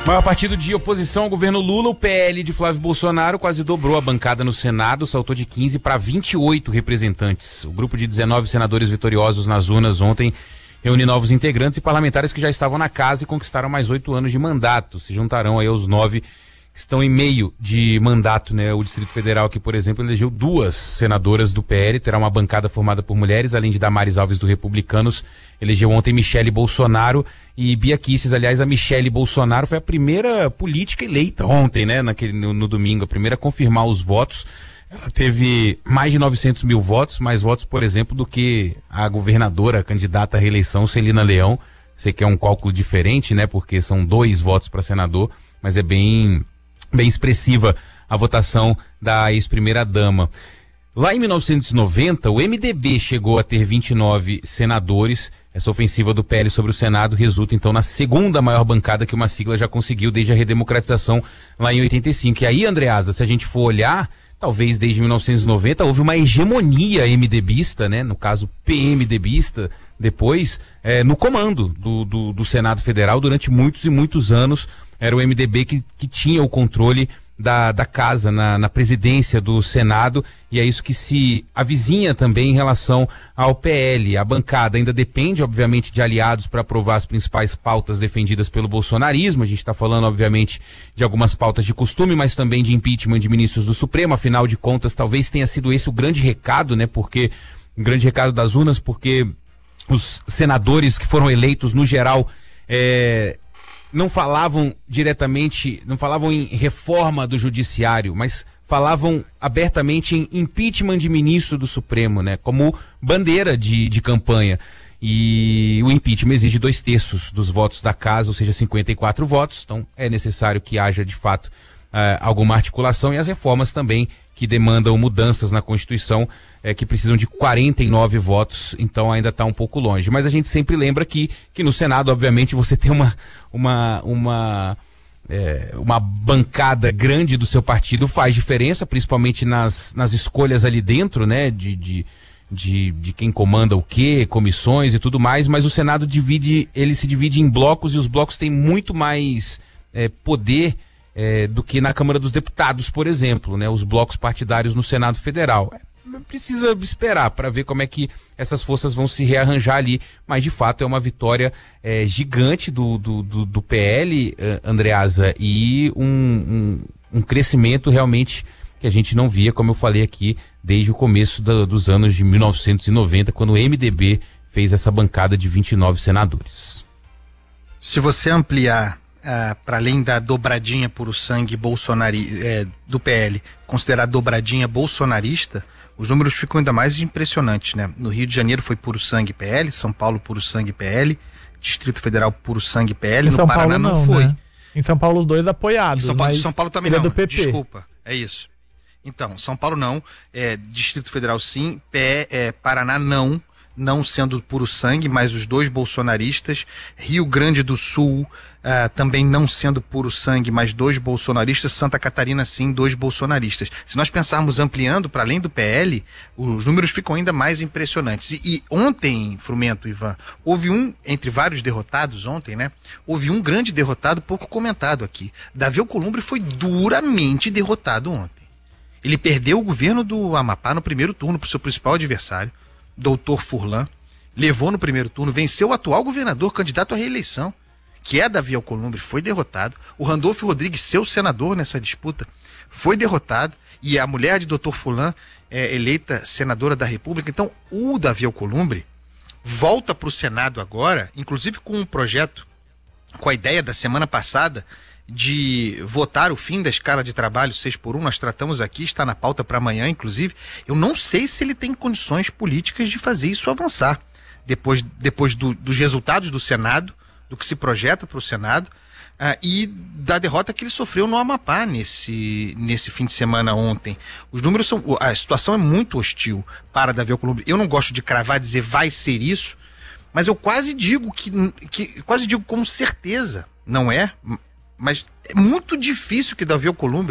Maior partido de oposição ao governo Lula, o PL de Flávio Bolsonaro quase dobrou a bancada no Senado, saltou de 15 para 28 representantes. O grupo de 19 senadores vitoriosos nas urnas ontem reúne novos integrantes e parlamentares que já estavam na casa e conquistaram mais 8 anos de mandato. Se juntarão aí aos 9 que estão em meio de mandato, né? O Distrito Federal, que, por exemplo, elegeu 2 senadoras do PL, terá uma bancada formada por mulheres, além de Damares Alves do Republicanos, elegeu ontem Michele Bolsonaro e Bia Kicis. Aliás, a Michele Bolsonaro foi a primeira política eleita ontem, né? No domingo, a primeira a confirmar os votos. Ela teve mais de 900 mil votos, mais votos, por exemplo, do que a governadora, a candidata à reeleição, Celina Leão. Sei que é um cálculo diferente, né? Porque são 2 votos para senador, mas é bem expressiva a votação da ex-primeira-dama. Lá em 1990, o MDB chegou a ter 29 senadores. Essa ofensiva do PL sobre o Senado resulta, então, na segunda maior bancada que uma sigla já conseguiu desde a redemocratização lá em 85. E aí, Andreasa, se a gente for olhar, talvez desde 1990 houve uma hegemonia MDBista, né? No caso, PMDBista, depois, no comando do Senado Federal durante muitos e muitos anos. Era o MDB que tinha o controle da casa na presidência do Senado, e é isso que se avizinha também em relação ao PL. A bancada ainda depende, obviamente, de aliados para aprovar as principais pautas defendidas pelo bolsonarismo. A gente está falando, obviamente, de algumas pautas de costume, mas também de impeachment de ministros do Supremo. Afinal de contas, talvez tenha sido esse o grande recado, né? Porque o grande recado das urnas, porque os senadores que foram eleitos, no geral, não falavam diretamente, não falavam em reforma do judiciário, mas falavam abertamente em impeachment de ministro do Supremo, né? Como bandeira de campanha. E o impeachment exige 2/3 dos votos da casa, ou seja, 54 votos. Então é necessário que haja, de fato, alguma articulação, e as reformas também que demandam mudanças na Constituição, que precisam de 49 votos, então ainda está um pouco longe. Mas a gente sempre lembra que no Senado, obviamente, você tem uma bancada grande do seu partido faz diferença, principalmente nas escolhas ali dentro, né, de quem comanda o quê, comissões e tudo mais, mas o Senado se divide em blocos, e os blocos têm muito mais poder do que na Câmara dos Deputados, por exemplo, né? Os blocos partidários no Senado Federal. Precisa esperar para ver como é que essas forças vão se rearranjar ali, mas de fato é uma vitória gigante do PL, Andreasa, e um crescimento realmente que a gente não via, como eu falei aqui, desde o começo dos anos de 1990, quando o MDB fez essa bancada de 29 senadores. Se você ampliar para além da dobradinha puro sangue do PL, considerar dobradinha bolsonarista, os números ficam ainda mais impressionantes, né? No Rio de Janeiro foi puro sangue PL, São Paulo puro sangue PL, Distrito Federal puro sangue PL, no Paraná não foi. Né? Em São Paulo os 2 apoiados. São Paulo também não, do PP. Desculpa, é isso. Então, São Paulo não, Distrito Federal sim, Paraná não sendo puro sangue, mas os 2 bolsonaristas. Rio Grande do Sul também não sendo puro sangue, mas 2 bolsonaristas. Santa Catarina sim, 2 bolsonaristas. Se nós pensarmos ampliando para além do PL, os números ficam ainda mais impressionantes. E ontem, Frumento, Ivan, houve entre vários derrotados ontem, né? Houve um grande derrotado pouco comentado aqui. Davi Alcolumbre foi duramente derrotado ontem. Ele perdeu o governo do Amapá no primeiro turno para o seu principal adversário, Doutor Furlan, levou no primeiro turno, venceu o atual governador, candidato à reeleição, que é Davi Alcolumbre, foi derrotado. O Randolfo Rodrigues, seu senador nessa disputa, foi derrotado. E a mulher de Doutor Furlan é eleita senadora da República. Então, o Davi Alcolumbre volta para o Senado agora, inclusive com um projeto, com a ideia da semana passada, de votar o fim da escala de trabalho 6x1, nós tratamos aqui, está na pauta para amanhã, inclusive. Eu não sei se ele tem condições políticas de fazer isso avançar, depois dos resultados do Senado, do que se projeta para o Senado, e da derrota que ele sofreu no Amapá nesse fim de semana ontem. Os números a situação é muito hostil para Davi Alcolumbre. Eu não gosto de cravar, dizer vai ser isso, mas eu quase digo quase digo com certeza, não é? Mas é muito difícil que Davi Alcolumbre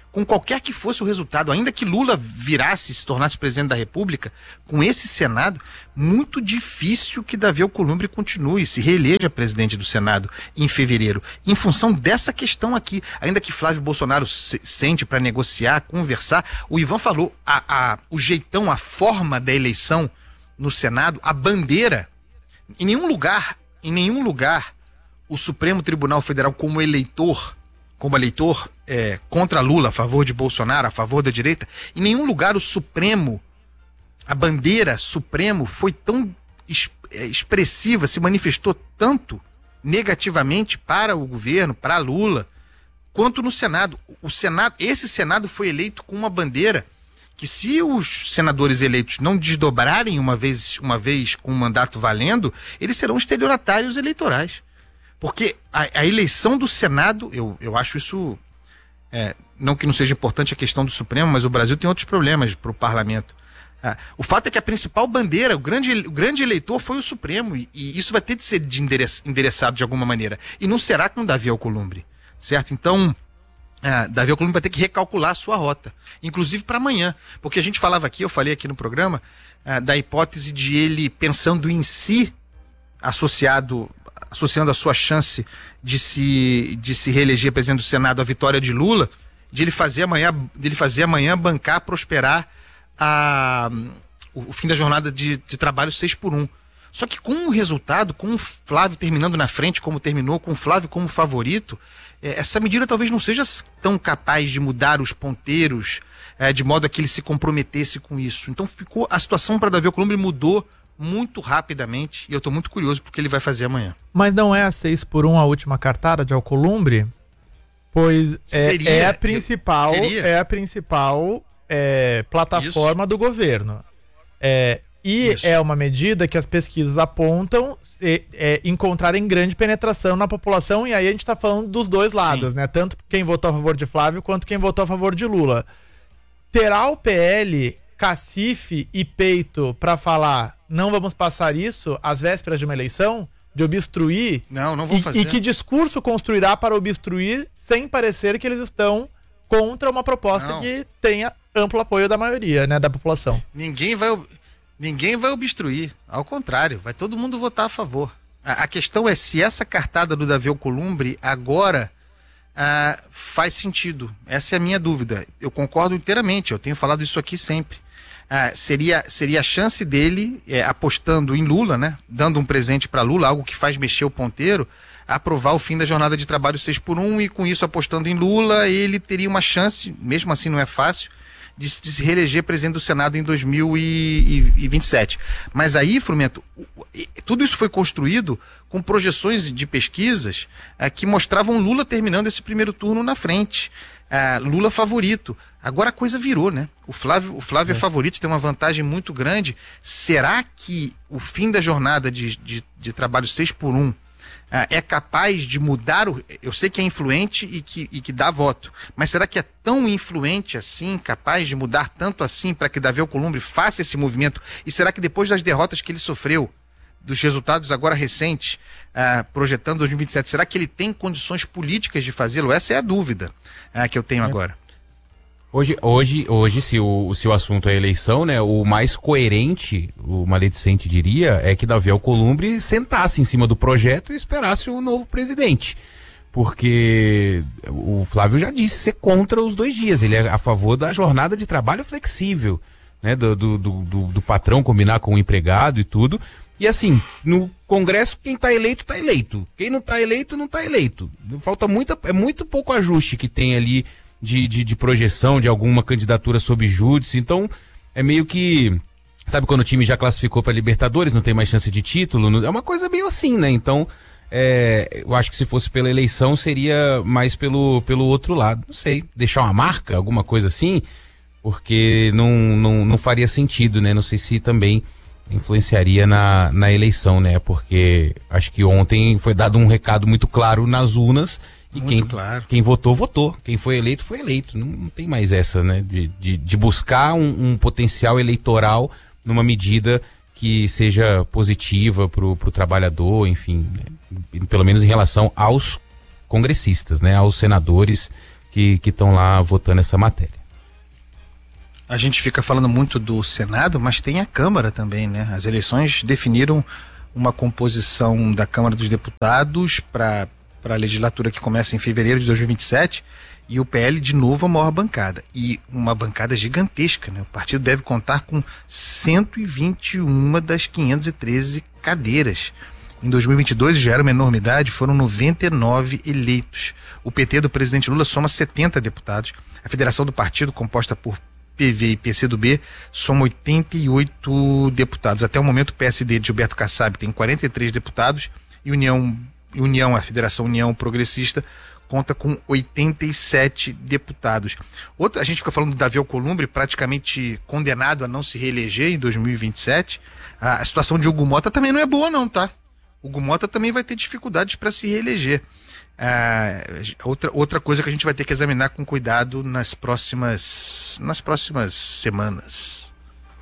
com qualquer que fosse o resultado, ainda que Lula virasse, se tornasse presidente da República, com esse Senado, muito difícil que Davi Alcolumbre continue, se reeleja presidente do Senado em fevereiro, em função dessa questão aqui. Ainda que Flávio Bolsonaro sente para negociar, conversar, o Ivan falou, o jeitão, a forma da eleição no Senado, a bandeira, em nenhum lugar, o Supremo Tribunal Federal como eleitor contra Lula, a favor de Bolsonaro, a favor da direita, em nenhum lugar o Supremo, a bandeira Supremo foi tão expressiva, se manifestou tanto negativamente para o governo, para Lula, quanto no Senado. Esse Senado foi eleito com uma bandeira que, se os senadores eleitos não desdobrarem uma vez com o mandato valendo, eles serão estelionatários eleitorais. Porque a eleição do Senado, eu acho isso, não que não seja importante a questão do Supremo, mas o Brasil tem outros problemas para o parlamento. O fato é que a principal bandeira, o grande eleitor foi o Supremo, e isso vai ter de ser endereçado de alguma maneira. E não será com Davi Alcolumbre, certo? Então, Davi Alcolumbre vai ter que recalcular a sua rota, inclusive para amanhã. Porque a gente eu falei aqui no programa, da hipótese de ele, pensando em si, associando a sua chance de se reeleger presidente do Senado à vitória de Lula, de ele fazer amanhã bancar, prosperar o fim da jornada de trabalho 6x1. Só que com o resultado, com o Flávio terminando na frente como terminou, com o Flávio como favorito, essa medida talvez não seja tão capaz de mudar os ponteiros de modo a que ele se comprometesse com isso. Então a situação para Davi Alcolumbre mudou muito rapidamente, e eu estou muito curioso porque ele vai fazer amanhã. Mas não é a 6x1 a última cartada de Alcolumbre? Pois é a principal plataforma do governo. É uma medida que as pesquisas apontam encontrarem grande penetração na população, e aí a gente está falando dos dois lados, né? Tanto quem votou a favor de Flávio quanto quem votou a favor de Lula. Terá o PL cacife e peito para falar: não vamos passar isso às vésperas de uma eleição, de obstruir? Não vou fazer. E que discurso construirá para obstruir sem parecer que eles estão contra uma proposta que tenha amplo apoio da maioria, né, da população? Ninguém vai obstruir, ao contrário, vai todo mundo votar a favor. A questão é se essa cartada do Davi Alcolumbre agora faz sentido. Essa é a minha dúvida. Eu concordo inteiramente, eu tenho falado isso aqui sempre. Seria a chance dele, apostando em Lula, né, dando um presente para Lula, algo que faz mexer o ponteiro, aprovar o fim da jornada de trabalho 6x1, e com isso, apostando em Lula, ele teria uma chance, mesmo assim não é fácil, de se reeleger presidente do Senado em 2027. Mas aí, Frumento, tudo isso foi construído com projeções de pesquisas que mostravam Lula terminando esse primeiro turno na frente. Lula favorito. Agora a coisa virou, né? O Flávio é favorito, tem uma vantagem muito grande. Será que o fim da jornada de trabalho 6x1 é capaz de mudar eu sei que é influente e que dá voto, mas será que é tão influente assim, capaz de mudar tanto assim para que Davi Alcolumbre faça esse movimento? E será que depois das derrotas que ele sofreu, dos resultados agora recentes, projetando 2027, será que ele tem condições políticas de fazê-lo? Essa é a dúvida que eu tenho agora. Hoje, se o assunto é eleição, né, o mais coerente, o maledicente diria, é que Davi Alcolumbre sentasse em cima do projeto e esperasse um novo presidente. Porque o Flávio já disse ser contra os 2 dias, ele é a favor da jornada de trabalho flexível, né, do patrão combinar com o empregado e tudo. E assim, no Congresso, quem está eleito, está eleito. Quem não está eleito, não está eleito. É muito pouco ajuste que tem ali de projeção de alguma candidatura sob júdice. Então, é meio que, sabe quando o time já classificou para Libertadores, não tem mais chance de título? É uma coisa meio assim, né? Então, eu acho que se fosse pela eleição, seria mais pelo outro lado. Não sei, deixar uma marca, alguma coisa assim, porque não faria sentido, né? Não sei se também influenciaria na eleição, né? Porque acho que ontem foi dado um recado muito claro nas urnas. E quem votou, votou. Quem foi eleito, foi eleito. Não tem mais essa, né? De buscar um potencial eleitoral numa medida que seja positiva pro trabalhador, enfim, né? Pelo menos em relação aos congressistas, né? Aos senadores que estão lá votando essa matéria. A gente fica falando muito do Senado, mas tem a Câmara também, né? As eleições definiram uma composição da Câmara dos Deputados para a legislatura que começa em fevereiro de 2027, e o PL de novo a maior bancada, e uma bancada gigantesca, né? O partido deve contar com 121 das 513 cadeiras. Em 2022 já era uma enormidade, foram 99 eleitos. O PT do presidente Lula soma 70 deputados. A federação do partido, composta por PV e PCdoB, soma 88 deputados. Até o momento, o PSD de Gilberto Kassab tem 43 deputados e a Federação União Progressista conta com 87 deputados. A gente fica falando do Davi Alcolumbre, praticamente condenado a não se reeleger em 2027. A situação de Hugo Mota também não é boa não, tá? Hugo Mota também vai ter dificuldades para se reeleger. Outra coisa que a gente vai ter que examinar com cuidado nas próximas semanas.